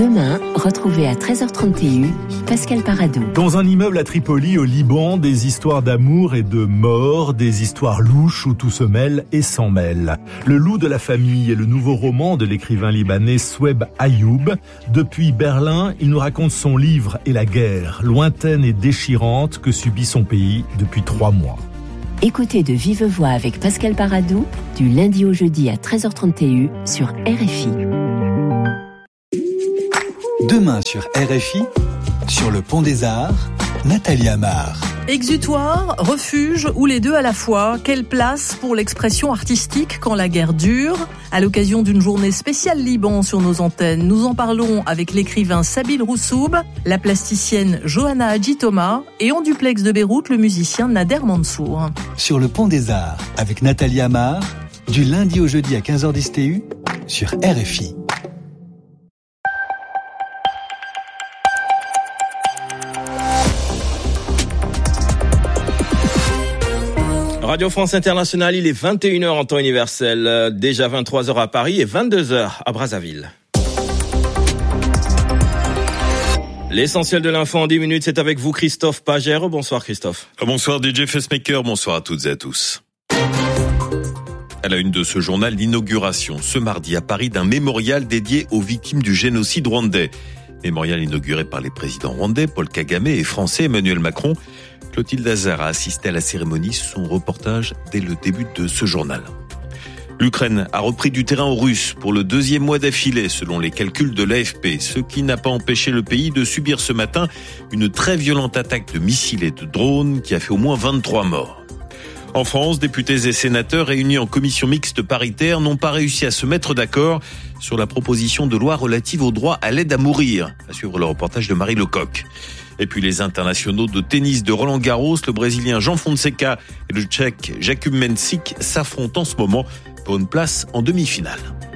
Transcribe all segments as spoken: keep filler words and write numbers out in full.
Demain, retrouvez à treize heures trente Pascal Paradou. Dans un immeuble à Tripoli, au Liban, des histoires d'amour et de mort, des histoires louches où tout se mêle et s'en mêle. Le loup de la famille est le nouveau roman de l'écrivain libanais Soueb Ayoub. Depuis Berlin, il nous raconte son livre et la guerre, lointaine et déchirante, que subit son pays depuis trois mois. Écoutez de vive voix avec Pascal Paradou, du lundi au jeudi à treize heures trente sur R F I. Demain sur R F I, sur le Pont des Arts, Nathalie Amar. Exutoire, refuge ou les deux à la fois, quelle place pour l'expression artistique quand la guerre dure ? À l'occasion d'une journée spéciale Liban sur nos antennes, nous en parlons avec l'écrivain Sabil Roussoub, la plasticienne Johanna Hadji-Thomas et en duplex de Beyrouth, le musicien Nader Mansour. Sur le Pont des Arts, avec Nathalie Amar, du lundi au jeudi à quinze heures dix T U, sur R F I. Radio France Internationale, il est vingt et une heures en temps universel, déjà vingt-trois heures à Paris et vingt-deux heures à Brazzaville. L'essentiel de l'info en dix minutes, c'est avec vous Christophe Pagère. Bonsoir Christophe. Bonsoir D J Facemaker, bonsoir à toutes et à tous. À la une de ce journal, l'inauguration ce mardi à Paris d'un mémorial dédié aux victimes du génocide rwandais. Mémorial inauguré par les présidents rwandais Paul Kagame et français Emmanuel Macron. Clotilde Hazard a assisté à la cérémonie, son reportage dès le début de ce journal. L'Ukraine a repris du terrain aux Russes pour le deuxième mois d'affilée, selon les calculs de l'A F P, ce qui n'a pas empêché le pays de subir ce matin une très violente attaque de missiles et de drones qui a fait au moins vingt-trois morts. En France, députés et sénateurs réunis en commission mixte paritaire n'ont pas réussi à se mettre d'accord sur la proposition de loi relative au droit à l'aide à mourir, à suivre le reportage de Marie Lecoq. Et puis les internationaux de tennis de Roland Garros, le Brésilien Jean Fonseca et le Tchèque Jakub Mensik s'affrontent en ce moment pour une place en demi-finale.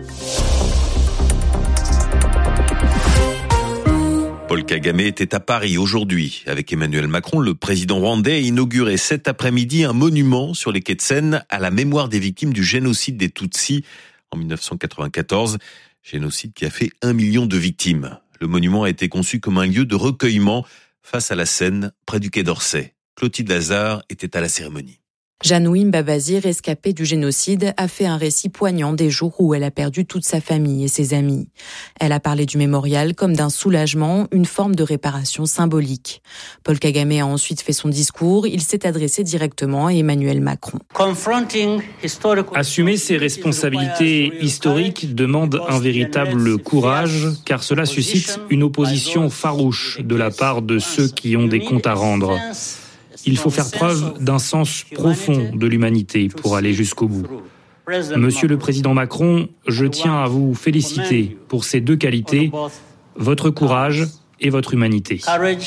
Paul Kagame était à Paris aujourd'hui. Avec Emmanuel Macron, le président rwandais a inauguré cet après-midi un monument sur les quais de Seine à la mémoire des victimes du génocide des Tutsis en dix-neuf cent quatre-vingt-quatorze. Génocide qui a fait un million de victimes. Le monument a été conçu comme un lieu de recueillement face à la Seine, près du quai d'Orsay. Clotilde Hazard était à la cérémonie. Janouim Babazi, rescapée du génocide, a fait un récit poignant des jours où elle a perdu toute sa famille et ses amis. Elle a parlé du mémorial comme d'un soulagement, une forme de réparation symbolique. Paul Kagame a ensuite fait son discours. Il s'est adressé directement à Emmanuel Macron. Assumer ses responsabilités historiques demande un véritable courage, car cela suscite une opposition farouche de la part de ceux qui ont des comptes à rendre. Il faut faire preuve d'un sens profond de l'humanité pour aller jusqu'au bout. Monsieur le Président Macron, je tiens à vous féliciter pour ces deux qualités, votre courage et votre humanité.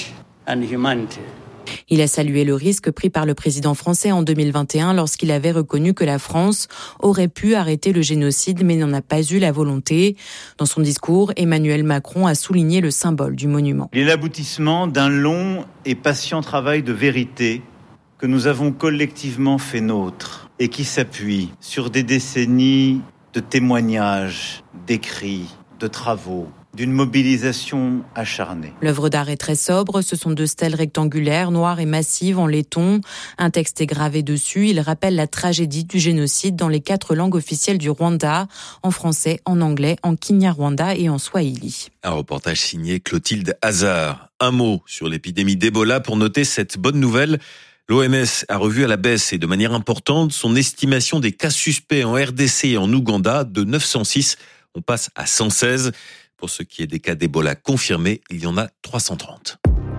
Il a salué le risque pris par le président français en deux mille vingt et un lorsqu'il avait reconnu que la France aurait pu arrêter le génocide mais n'en a pas eu la volonté. Dans son discours, Emmanuel Macron a souligné le symbole du monument. Il est l'aboutissement d'un long et patient travail de vérité que nous avons collectivement fait nôtre et qui s'appuie sur des décennies de témoignages, d'écrits, de travaux, d'une mobilisation acharnée. L'œuvre d'art est très sobre, ce sont deux stèles rectangulaires, noires et massives en laiton. Un texte est gravé dessus, il rappelle la tragédie du génocide dans les quatre langues officielles du Rwanda, en français, en anglais, en kinyarwanda et en swahili. Un reportage signé Clotilde Hazard. Un mot sur l'épidémie d'Ebola pour noter cette bonne nouvelle. L'O M S a revu à la baisse et de manière importante son estimation des cas suspects en R D C et en Ouganda de neuf cent six. On passe à cent seize. Pour ce qui est des cas d'Ebola confirmés, il y en a trois cent trente.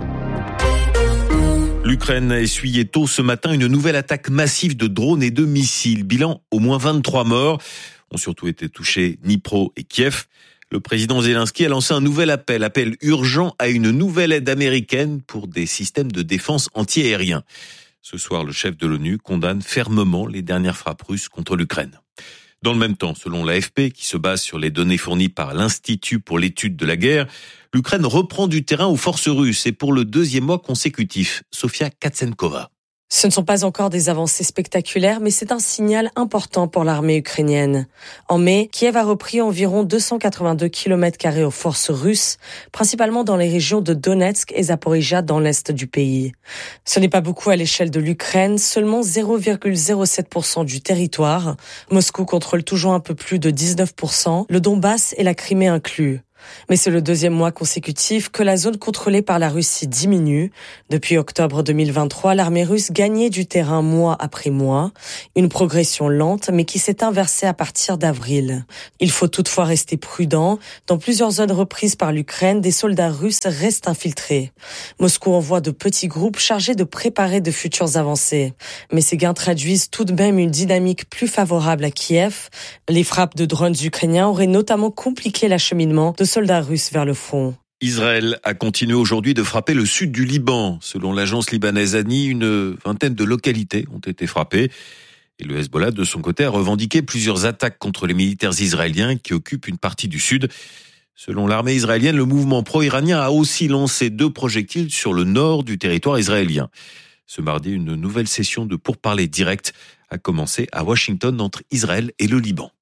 L'Ukraine a essuyé tôt ce matin une nouvelle attaque massive de drones et de missiles. Bilan, au moins vingt-trois morts. Ont surtout été touchés Dnipro et Kiev. Le président Zelensky a lancé un nouvel appel, appel urgent à une nouvelle aide américaine pour des systèmes de défense anti-aériens. Ce soir, le chef de l'ONU condamne fermement les dernières frappes russes contre l'Ukraine. Dans le même temps, selon l'A F P, qui se base sur les données fournies par l'Institut pour l'étude de la guerre, l'Ukraine reprend du terrain aux forces russes et pour le deuxième mois consécutif. Sofia Katsenkova. Ce ne sont pas encore des avancées spectaculaires, mais c'est un signal important pour l'armée ukrainienne. En mai, Kiev a repris environ deux cent quatre-vingt-deux kilomètres carrés aux forces russes, principalement dans les régions de Donetsk et Zaporijia dans l'est du pays. Ce n'est pas beaucoup à l'échelle de l'Ukraine, seulement zéro virgule zéro sept pour cent du territoire. Moscou contrôle toujours un peu plus de dix-neuf pour cent, le Donbass et la Crimée inclus. Mais c'est le deuxième mois consécutif que la zone contrôlée par la Russie diminue. Depuis octobre deux mille vingt-trois, l'armée russe gagnait du terrain mois après mois. Une progression lente, mais qui s'est inversée à partir d'avril. Il faut toutefois rester prudent. Dans plusieurs zones reprises par l'Ukraine, des soldats russes restent infiltrés. Moscou envoie de petits groupes chargés de préparer de futures avancées. Mais ces gains traduisent tout de même une dynamique plus favorable à Kiev. Les frappes de drones ukrainiens auraient notamment compliqué l'acheminement de soldats russes vers le front. Israël a continué aujourd'hui de frapper le sud du Liban. Selon l'agence libanaise A N I, une vingtaine de localités ont été frappées. Et le Hezbollah, de son côté, a revendiqué plusieurs attaques contre les militaires israéliens qui occupent une partie du sud. Selon l'armée israélienne, le mouvement pro-iranien a aussi lancé deux projectiles sur le nord du territoire israélien. Ce mardi, une nouvelle session de pourparlers directs a commencé à Washington entre Israël et le Liban.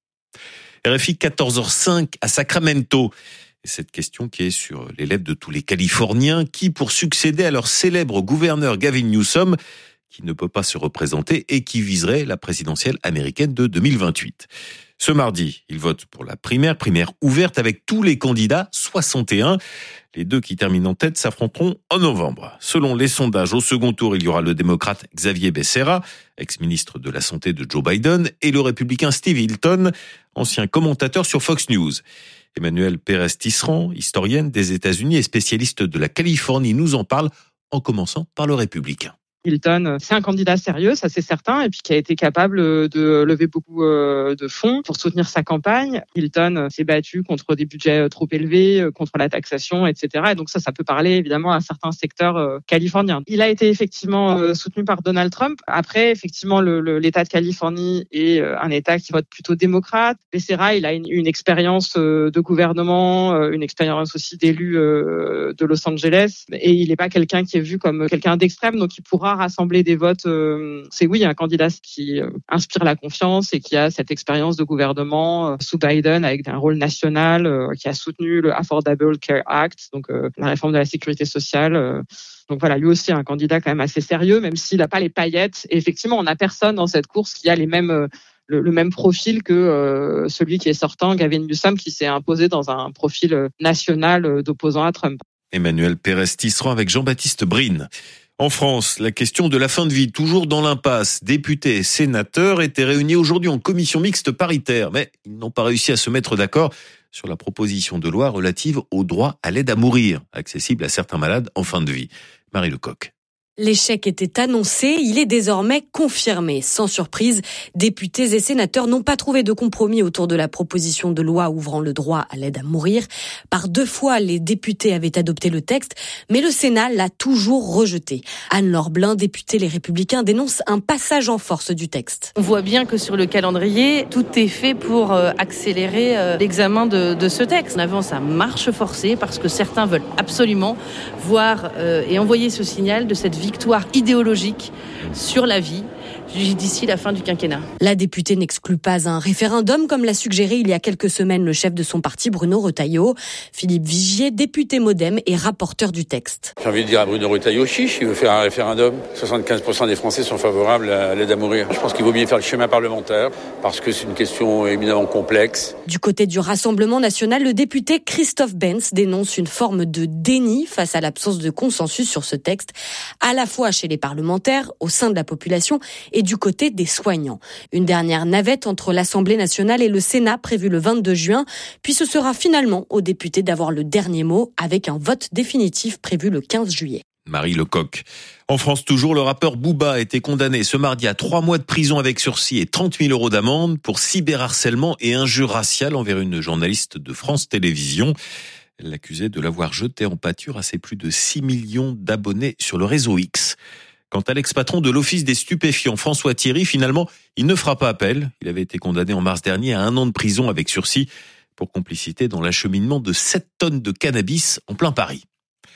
R F I quatorze heures cinq à Sacramento. Et cette question qui est sur les lèvres de tous les Californiens, qui pour succéder à leur célèbre gouverneur Gavin Newsom, qui ne peut pas se représenter et qui viserait la présidentielle américaine de deux mille vingt-huit. Ce mardi, ils votent pour la primaire, primaire ouverte avec tous les candidats, soixante et un. Les deux qui terminent en tête s'affronteront en novembre. Selon les sondages, au second tour, il y aura le démocrate Xavier Becerra, ex-ministre de la Santé de Joe Biden, et le républicain Steve Hilton, ancien commentateur sur Fox News. Emmanuelle Pérez-Tisserand, historienne des États-Unis et spécialiste de la Californie, nous en parle en commençant par le républicain. Hilton, c'est un candidat sérieux, ça c'est certain, et puis qui a été capable de lever beaucoup de fonds pour soutenir sa campagne. Hilton s'est battu contre des budgets trop élevés, contre la taxation, et cetera. Et donc ça, ça peut parler évidemment à certains secteurs californiens. Il a été effectivement soutenu par Donald Trump. Après, effectivement, le, le, l'État de Californie est un État qui vote plutôt démocrate. Becerra, il a une, une expérience de gouvernement, une expérience aussi d'élu de Los Angeles, et il n'est pas quelqu'un qui est vu comme quelqu'un d'extrême, donc il pourra rassembler des votes. Euh, c'est oui un candidat qui euh, inspire la confiance et qui a cette expérience de gouvernement euh, sous Biden avec un rôle national, euh, qui a soutenu le Affordable Care Act, donc euh, la réforme de la sécurité sociale. Euh, donc voilà, lui aussi un candidat quand même assez sérieux, même s'il n'a pas les paillettes. Et effectivement, on n'a personne dans cette course qui a les mêmes euh, le, le même profil que euh, celui qui est sortant, Gavin Newsom, qui s'est imposé dans un profil national d'opposant à Trump. Emmanuelle Pérez-Tisserand avec Jean-Baptiste Brine. En France, la question de la fin de vie, toujours dans l'impasse. Députés et sénateurs étaient réunis aujourd'hui en commission mixte paritaire, mais ils n'ont pas réussi à se mettre d'accord sur la proposition de loi relative au droit à l'aide à mourir, accessible à certains malades en fin de vie. Marie Lecoq. L'échec était annoncé, il est désormais confirmé. Sans surprise, députés et sénateurs n'ont pas trouvé de compromis autour de la proposition de loi ouvrant le droit à l'aide à mourir. Par deux fois, les députés avaient adopté le texte, mais le Sénat l'a toujours rejeté. Anne-Laure Blin, députée Les Républicains, dénonce un passage en force du texte. On voit bien que sur le calendrier, tout est fait pour accélérer l'examen de, de ce texte. On avance à marche forcée parce que certains veulent absolument voir et envoyer ce signal de cette vie victoire idéologique sur la vie d'ici la fin du quinquennat. La députée n'exclut pas un référendum, comme l'a suggéré il y a quelques semaines le chef de son parti, Bruno Retailleau. Philippe Vigier, député Modem et rapporteur du texte. J'ai envie de dire à Bruno Retailleau, chiche, il veut faire un référendum. soixante-quinze pour cent des Français sont favorables à l'aide à mourir. Je pense qu'il vaut mieux faire le chemin parlementaire, parce que c'est une question éminemment complexe. Du côté du Rassemblement national, le député Christophe Benz dénonce une forme de déni face à l'absence de consensus sur ce texte, à la fois chez les parlementaires, au sein de la population et du côté des soignants. Une dernière navette entre l'Assemblée nationale et le Sénat prévue le vingt-deux juin, puis ce sera finalement aux députés d'avoir le dernier mot avec un vote définitif prévu le quinze juillet. Marie Lecoq. En France, toujours, le rappeur Booba a été condamné ce mardi à trois mois de prison avec sursis et trente mille euros d'amende pour cyberharcèlement et injure raciale envers une journaliste de France Télévisions. Elle l'accusait de l'avoir jeté en pâture à ses plus de six millions d'abonnés sur le réseau X. Quant à l'ex-patron de l'Office des stupéfiants, François Thierry, finalement, il ne fera pas appel. Il avait été condamné en mars dernier à un an de prison avec sursis pour complicité dans l'acheminement de sept tonnes de cannabis en plein Paris.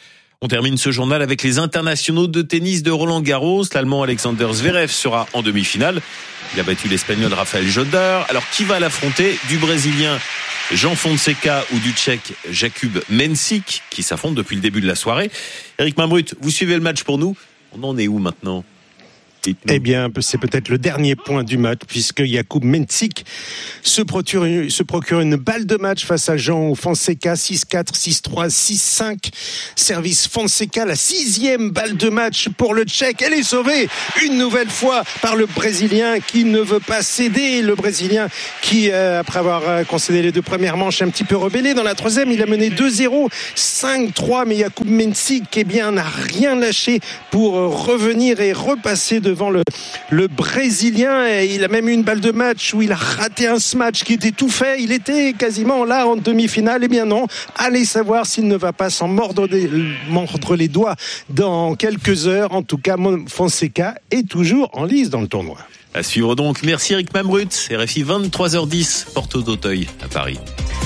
On termine ce journal avec les internationaux de tennis de Roland-Garros. L'Allemand Alexander Zverev sera en demi-finale. Il a battu l'Espagnol Rafael Jodar. Alors, qui va l'affronter? Du Brésilien Jean Fonseca ou du Tchèque Jakub Mensik, qui s'affrontent depuis le début de la soirée. Eric Mamrut, vous suivez le match pour nous. On en est où maintenant ? Eh bien, c'est peut-être le dernier point du match, puisque Jakub Mensik se procure, se procure une balle de match face à Jean Fonseca, six quatre, six trois, six cinq. Service Fonseca, la sixième balle de match pour le Tchèque. Elle est sauvée une nouvelle fois par le Brésilien qui ne veut pas céder. Le Brésilien qui, euh, après avoir concédé les deux premières manches, est un petit peu rebellé. Dans la troisième, il a mené deux zéro, cinq trois, mais Jakub Mensik, eh bien, n'a rien lâché pour revenir et repasser de devant le, le Brésilien. Et il a même eu une balle de match où il a raté un smash qui était tout fait. Il était quasiment là en demi-finale. Eh bien non, allez savoir s'il ne va pas s'en mordre, des, mordre les doigts dans quelques heures. En tout cas, Fonseca est toujours en lice dans le tournoi. À suivre donc. Merci Eric Mamrut. R F I vingt-trois heures dix, porte d'Auteuil à Paris.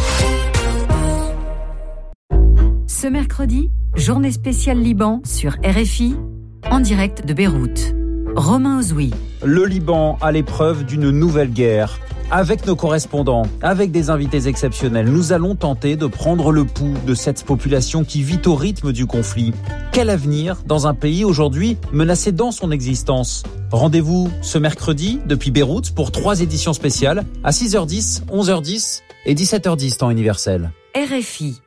Ce mercredi, journée spéciale Liban sur R F I, en direct de Beyrouth. Romain Ozoui. Le Liban à l'épreuve d'une nouvelle guerre. Avec nos correspondants, avec des invités exceptionnels, nous allons tenter de prendre le pouls de cette population qui vit au rythme du conflit. Quel avenir dans un pays aujourd'hui menacé dans son existence ? Rendez-vous ce mercredi depuis Beyrouth pour trois éditions spéciales à six heures dix, onze heures dix et dix-sept heures dix temps universel. R F I.